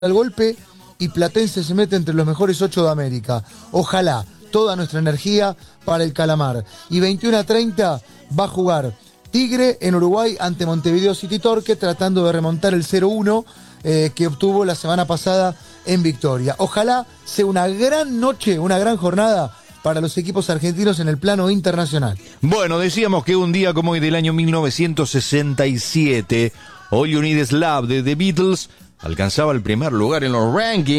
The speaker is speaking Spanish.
al golpe y Platense se mete entre los mejores 8 de América. Ojalá, toda nuestra energía para el Calamar. Y 21:30 va a jugar Tigre en Uruguay ante Montevideo City Torque, tratando de remontar el 0-1 que obtuvo la semana pasada en Victoria. Ojalá sea una gran noche, una gran jornada para los equipos argentinos en el plano internacional. Bueno, decíamos que un día como hoy del año 1967, All You Need Is Love de The Beatles alcanzaba el primer lugar en los rankings.